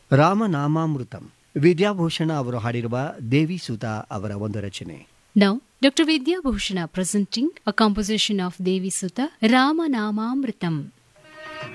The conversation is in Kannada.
ರಾಮನಾಮಾಮೃತಂ ವಿದ್ಯಾಭೂಷಣ ಅವರು ಹಾಡಿರುವ ದೇವಿ ಸುತಾ ಅವರ ಒಂದು ರಚನೆ. Now, Dr. Vidya Bhushana presenting a composition of Devi Sutta Ramanamamritam.